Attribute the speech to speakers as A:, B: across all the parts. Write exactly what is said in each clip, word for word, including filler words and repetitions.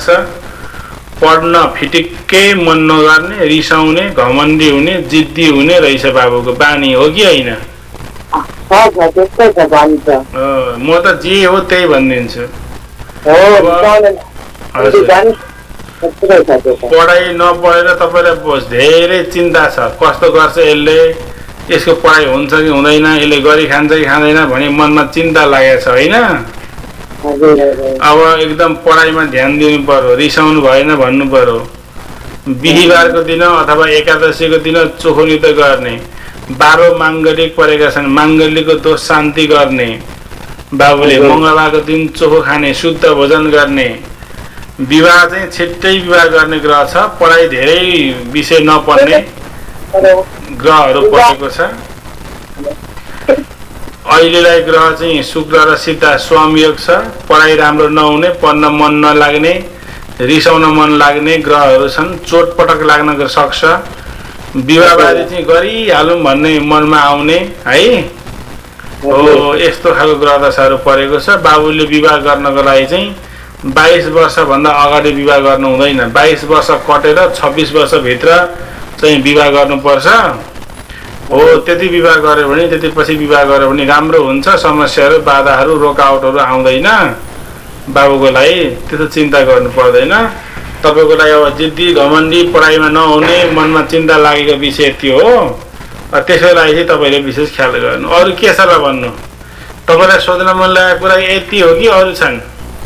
A: पढ्न फिटिक्कै मन नगर्ने, रिसाउने, घमण्डी हुने, जिद्दी हुने रहेछ बाबुको बानी हो कि होइन? म त जे हो त्यही भनिदिन्छु। पढाइ नपढेर तपाईँलाई धेरै चिन्ता छ, कस्तो गर्छ यसले, यसको पढाइ हुन्छ कि हुँदैन, यसले गरी खान्छ कि खाँदैन भने मनमा चिन्ता लागेको छ होइन? अब एकदम पढाइमा ध्यान दिनु पर्यो, रिसाउनु भएन भन्नु पर्यो। बिहिबारको दिन अथवा एकादशीको दिन चोखोनित गर्ने, बाह्र माङ्गलिक परेका छन्, माङ्गलिकको दोष शान्ति गर्ने, बाबुले मङ्गलबारको दिन चोखो खाने, शुद्ध भोजन गर्ने। विवाह चाहिँ छिट्टै विवाह गर्ने ग्रह छ, पढाइ धेरै विषय नपर्ने ग्रहहरू परेको छ। अहिलेलाई ग्रह चाहिँ शुक्र र सिद्ध स्वामियोग छ, पढाइ राम्रो नहुने, पढ्न मन नलाग्ने, रिसाउन मन लाग्ने ग्रहहरू छन्, चोटपटक लाग्न सक्छ। विवाहबारी चाहिँ गरिहालौँ भन्ने मनमा आउने है हो, यस्तो खालको ग्रह दशाहरू परेको छ। बाबुले विवाह गर्नको लागि चाहिँ बाइस वर्षभन्दा अगाडि विवाह गर्नु हुँदैन, बाइस वर्ष कटेर छब्बिस वर्षभित्र चाहिँ विवाह गर्नुपर्छ हो। त्यति विवाह गर्यो भने, त्यति पछि विवाह गर्यो भने राम्रो हुन्छ, समस्याहरू बाधाहरू रोकावटहरू आउँदैन बाबुको लागि, त्यस्तो चिन्ता गर्नु पर्दैन। तपाईँको लागि अब जिद्दी घमण्डी पढाइमा नहुने, मनमा चिन्ता लागेको विषय त्यो हो, त्यसको लागि चाहिँ तपाईँले विशेष ख्याल गर्नु। अरू के छ र भन्नु? तपाईँलाई सोध्न मन लागेको कुरा यति हो कि अरू छन्?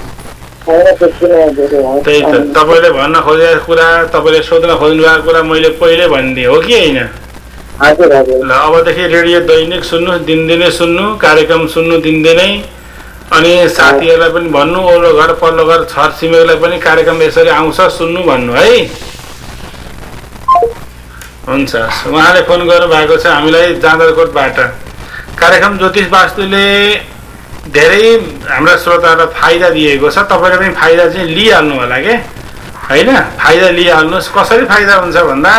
A: त्यही त तपाईँले भन्न खोजेको कुरा, तपाईँले सोध्न खोज्नु भएको कुरा मैले पहिल्यै भनिदिएँ हो कि होइन? ल अबदेखि रेडियो दैनिक सुन्नु, दिनदिनै सुन्नु, कार्यक्रम सुन्नु दिनदिनै। अनि साथीहरूलाई पनि भन्नु, ओल्लो घर पल्लो घर छर छिमेकीलाई पनि कार्यक्रम यसरी आउँछ सुन्नु भन्नु है। हुन्छ, उहाँले फोन गर्नु भएको छ हामीलाई जाँदरकोटबाट। कार्यक्रम ज्योतिष वास्तुले धेरै हाम्रा श्रोताहरूलाई फाइदा दिएको छ, तपाईँले पनि फाइदा चाहिँ लिइहाल्नु होला के होइन? फाइदा लिइहाल्नुहोस्। कसरी फाइदा हुन्छ भन्दा,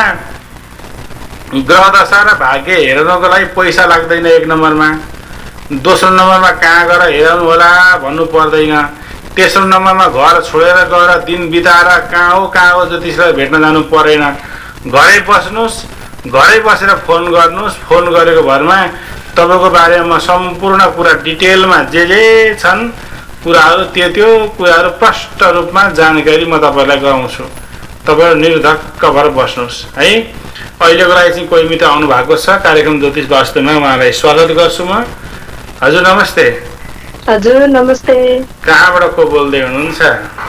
A: ग्रह दशा र भाग्य हेर्नको लागि पैसा लाग्दैन एक नम्बरमा, दोस्रो नम्बरमा कहाँ गएर हेराउनु होला भन्नु पर्दैन, तेस्रो नम्बरमा घर छोडेर गएर दिन बिताएर कहाँ हो कहाँ हो ज्योतिषलाई भेट्न जानु परेन। घरै बस्नुहोस्, घरै बसेर फोन गर्नुहोस्, फोन गरेको भरमा तपाईँको बारेमा सम्पूर्ण कुरा डिटेलमा जे जे छन् कुराहरू, त्यो त्यो कुराहरू प्रष्ट रूपमा जानकारी म तपाईँलाई गराउँछु। तपाईँहरू निर्धक्क भएर बस्नुहोस् है। अहिलेको लागि चाहिँ कोही मित्र आउनु भएको छ कार्यक्रम ज्योतिष वास्तुमा, उहाँलाई स्वागत गर्छु म। हजुर नमस्ते।
B: हजुर नमस्ते।
A: कहाँबाट को बोल्दै हुनुहुन्छ?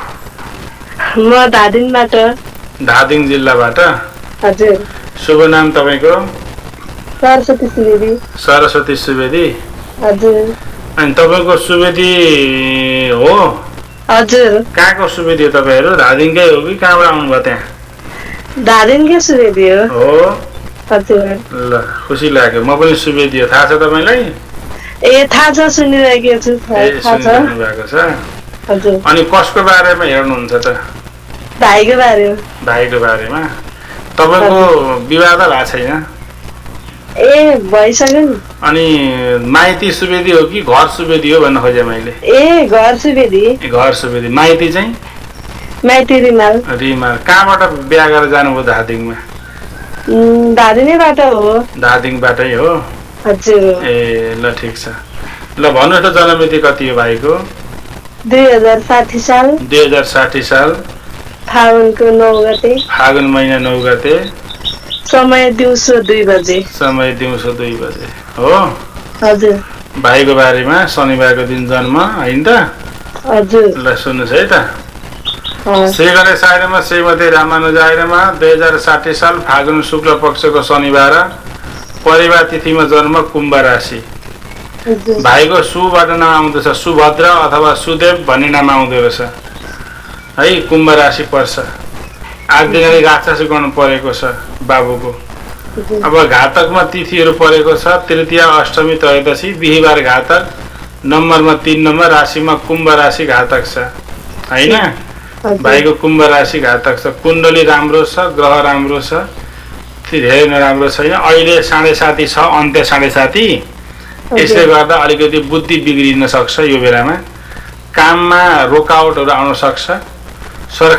B: म धादिङबाट।
A: धादिङ जिल्लाबाट?
B: हजुर।
A: शुभ नाम तपाईँको?
B: सरस्वती सुवेदी।
A: सरस्वती सुवेदी।
B: हजुर।
A: अनि तपाईँको सुवेदी हो?
B: हजुर।
A: कहाँको सुवेदी हो तपाईँहरू? धादिङकै हो कि कहाँबाट आउनुभयो त्यहाँ?
B: धादिङकै सुवेदी हो।
A: हो?
B: हजुर।
A: ल खुसी लाग्यो, म पनि सुवेदी हो। थाहा छ तपाईँलाई?
B: ए थाहा छ, सुनिरहेको छु। थाहा छ।
A: भएको छ।
B: हजुर।
A: अनि कसको बारेमा हेर्नुहुन्छ त?
B: भाइको बारेमा।
A: भाइको बारेमा। तपाईँको विवाह त भएको छैन?
B: ए भइसक्यो नि।
A: अनि माइती सुवेदी हो कि घर सुवेदी हो भन्न खोजेँ मैले?
B: ए घर सुवेदी।
A: घर सुवेदी। माइती चाहिँ?
B: माइती रिमाल।
A: रिमाल। कहाँबाट बिहा गरेर जानुभयो धादिङमा?
B: धादिङैबाट हो।
A: धादिङबाटै हो?
B: हजुर।
A: ए ल ठिक छ। ल भन्नुहोस् त जन्ममिति कति हो भाइको?
B: दुई हजार साठी साल।
A: दुई हजार साठी साल
B: फागुनको नौ गते।
A: फागुन महिना नौ गते।
B: समय दिउँसो दुई बजे।
A: समय दिउँसो दुई बजे हो?
B: हजुर।
A: भाइको बारेमा शनिबारको दिन जन्म होइन त?
B: हजुर।
A: ल सुन्नुहोस् है त। श्री गणेश आइरमा श्रीमती रामानुजाइरमा दुई हजार साठी साल फागुन शुक्ल पक्षको शनिबार, परिवार तिथिमा जन्म, कुम्भ राशि। भाइको सुबाट नाम आउँदछ, सुभद्र अथवा सुदेव भन्ने नाम आउँदो रहेछ है। कुम्भ राशि पर्छ। आदिनाले राक्षस गर्नु परेको छ बाबुको। अब घातकमा तिथिहरू परेको छ, तृतीया अष्टमी त्रयोदशी, बिहिबार घातक, नम्बरमा तीन नम्बर, राशिमा कुम्भ राशि घातक छ होइन? भाइको कुम्भ राशि घातक छ। कुण्डली राम्रो छ, ग्रह राम्रो छ, धेरै नराम्रो छैन। अहिले साढे साती छ, अन्त्य साढे साती, यसले गर्दा अलिकति बुद्धि बिग्रिन सक्छ। यो बेलामा काममा रोकावटहरू आउन सक्छ। सरकारी